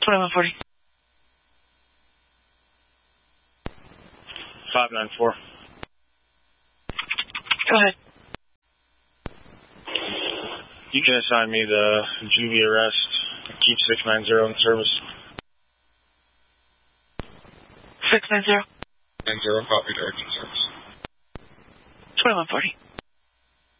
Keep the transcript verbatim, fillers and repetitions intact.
twenty-one forty. five nine four. Go ahead. You can assign me the juvie arrest. Keep six nine zero in service. six nine zero. nine zero, copy, direct in service. twenty-one forty.